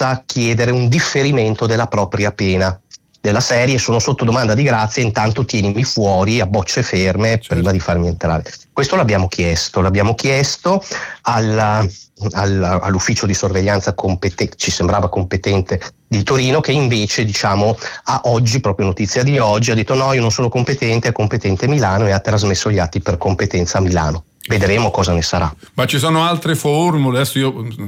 possa chiedere un differimento della propria pena, della serie sono sotto domanda di grazia, intanto tienimi fuori a bocce ferme prima di farmi entrare. Questo l'abbiamo chiesto all'ufficio di sorveglianza competente, ci sembrava competente, di Torino, che invece a oggi, proprio notizia di oggi, ha detto no, io non sono competente, è competente Milano, e ha trasmesso gli atti per competenza a Milano. Vedremo cosa ne sarà. Ma ci sono altre formule, adesso io